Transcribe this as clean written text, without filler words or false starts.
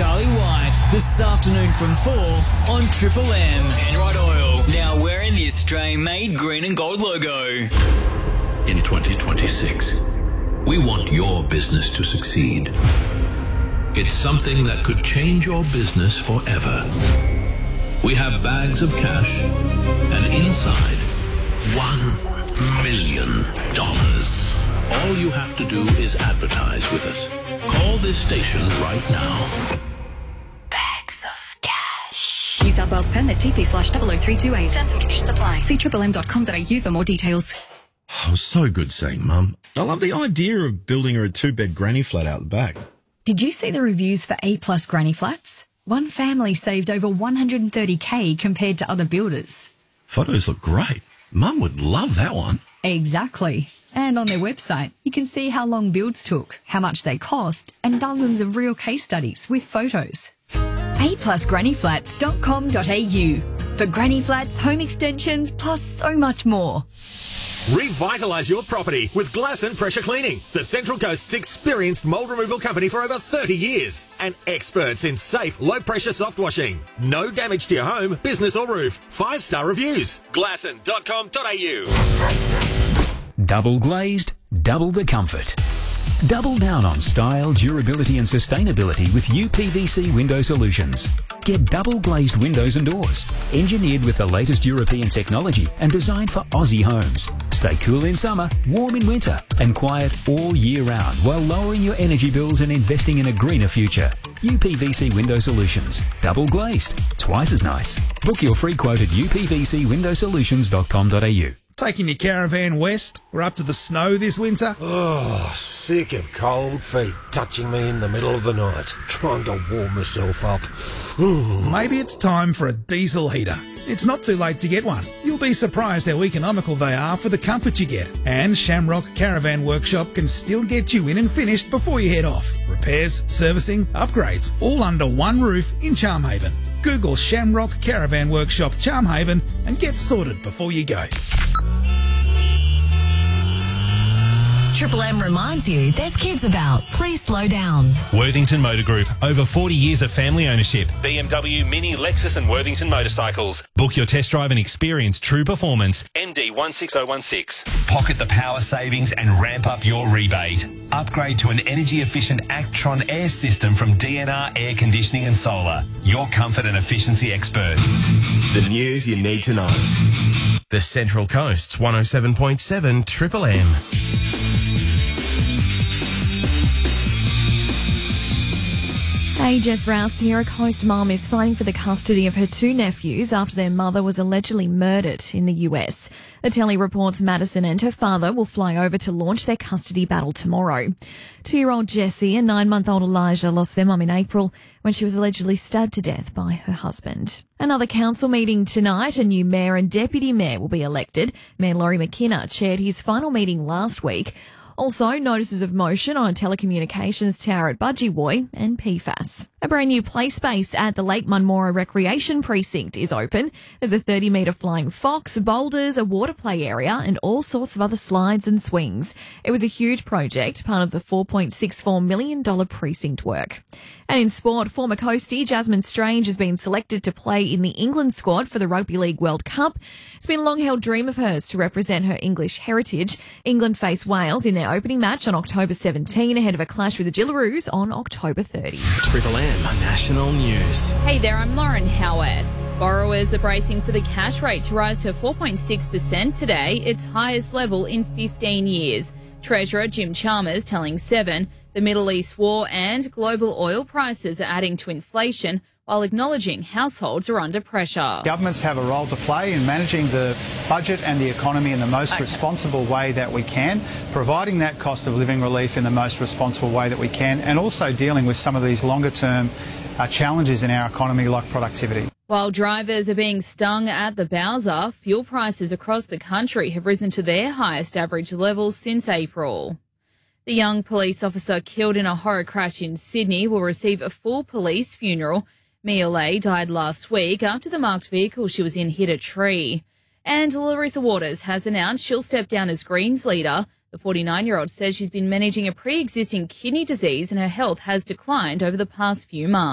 Charlie White this afternoon from 4 on Triple M. Penrite Oil, now wearing the Australian-made green and gold logo. In 2026, we want your business to succeed. It's something that could change your business forever. We have bags of cash and inside $1 million. All you have to do is advertise with us. Call this station right now. Bags of cash. New South Wales permit TP/00328. Terms and conditions apply. See triplem.com.au for more details. Oh, so good seeing Mum. I love the idea of building her a 2-bed granny flat out the back. Did you see the reviews for A-plus granny flats? One family saved over $130K compared to other builders. Photos look great. Mum would love that one. Exactly. And on their website, you can see how long builds took, how much they cost, and dozens of real case studies with photos. aplusgrannyflats.com.au for granny flats, home extensions, plus so much more. Revitalise your property with Glasson Pressure Cleaning, the Central Coast's experienced mould removal company for over 30 years and experts in safe, low-pressure soft washing. No damage to your home, business or roof. 5-star reviews. Glasson.com.au. Double glazed, double the comfort. Double down on style, durability and sustainability with UPVC Window Solutions. Get double glazed windows and doors, engineered with the latest European technology and designed for Aussie homes. Stay cool in summer, warm in winter and quiet all year round while lowering your energy bills and investing in a greener future. UPVC Window Solutions. Double glazed, twice as nice. Book your free quote at upvcwindowsolutions.com.au. Taking your caravan west? We're up to the snow this winter? Oh, sick of cold feet touching me in the middle of the night, trying to warm myself up. Maybe it's time for a diesel heater. It's not too late to get one. You'll be surprised how economical they are for the comfort you get. And Shamrock Caravan Workshop can still get you in and finished before you head off. Repairs, servicing, upgrades, all under one roof in Charmhaven. Google Shamrock Caravan Workshop Charmhaven and get sorted before you go. Triple M reminds you there's kids about. Please slow down. Worthington Motor Group. Over 40 years of family ownership. BMW, Mini, Lexus and Worthington Motorcycles. Book your test drive and experience true performance. MD 16016. Pocket the power savings and ramp up your rebate. Upgrade to an energy-efficient Actron air system from DNR Air Conditioning and Solar. Your comfort and efficiency experts. The news you need to know. The Central Coast's 107.7 Triple M. Hey, Jess Rouse here. A Coast mum is fighting for the custody of her 2 nephews after their mother was allegedly murdered in the US. The Telly reports Madison and her father will fly over to launch their custody battle tomorrow. 2-year-old Jessie and 9-month-old Elijah lost their mum in April when she was allegedly stabbed to death by her husband. Another council meeting tonight. A new mayor and deputy mayor will be elected. Mayor Laurie McKenna chaired his final meeting last week. Also, notices of motion on a telecommunications tower at Budgewoi and PFAS. A brand new play space at the Lake Munmora Recreation Precinct is open. There's a 30-metre flying fox, boulders, a water play area and all sorts of other slides and swings. It was a huge project, part of the $4.64 million precinct work. And in sport, former coastie Jasmine Strange has been selected to play in the England squad for the Rugby League World Cup. It's been a long-held dream of hers to represent her English heritage. England face Wales in their opening match on October 17 ahead of a clash with the Gillaroos on October 30. Triple M National News. Hey there, I'm Lauren Howard. Borrowers are bracing for the cash rate to rise to 4.6% today, its highest level in 15 years. Treasurer Jim Chalmers telling Seven the Middle East war and global oil prices are adding to inflation, while acknowledging households are under pressure. Governments have a role to play in managing the budget and the economy in the most responsible way that we can, providing that cost of living relief in the most responsible way that we can, and also dealing with some of these longer-term challenges in our economy like productivity. While drivers are being stung at the bowser, fuel prices across the country have risen to their highest average levels since April. The young police officer killed in a horror crash in Sydney will receive a full police funeral. Mia Lay died last week after the marked vehicle she was in hit a tree. And Larissa Waters has announced she'll step down as Greens leader. The 49-year-old says she's been managing a pre-existing kidney disease and her health has declined over the past few months.